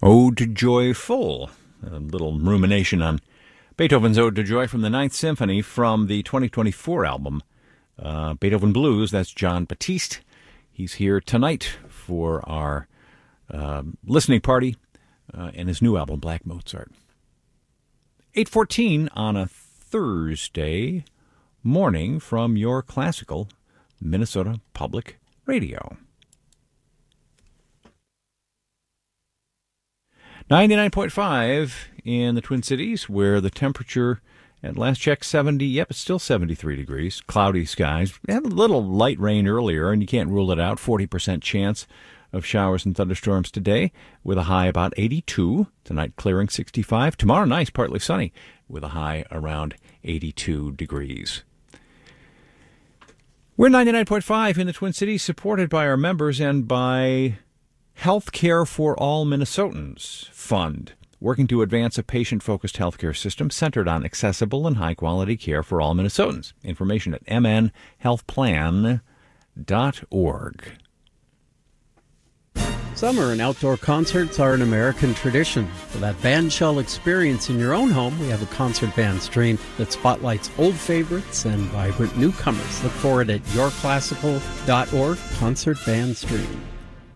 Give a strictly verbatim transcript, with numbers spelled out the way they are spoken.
Ode to Joy Full, a little rumination on Beethoven's Ode to Joy from the Ninth Symphony from the twenty twenty-four album, uh, Beethoven Blues. That's Jon Batiste. He's here tonight for our uh, listening party uh, and his new album, Black Mozart. eight fourteen on a Thursday morning from your classical Minnesota Public Radio. ninety-nine point five in the Twin Cities, where the temperature at last check seventy, yep, it's still seventy-three degrees, cloudy skies. We had a little light rain earlier, and you can't rule it out. forty percent chance of showers and thunderstorms today, with a high about eighty-two. Tonight clearing sixty-five. Tomorrow nice, partly sunny, with a high around eighty-two degrees. We're ninety-nine point five in the Twin Cities, supported by our members and by Healthcare for All Minnesotans Fund, working to advance a patient-focused healthcare system centered on accessible and high-quality care for all Minnesotans. Information at m n health plan dot org. Summer and outdoor concerts are an American tradition. For that bandshell experience in your own home, we have a concert band stream that spotlights old favorites and vibrant newcomers. Look for it at your classical dot org, Concert Band Stream.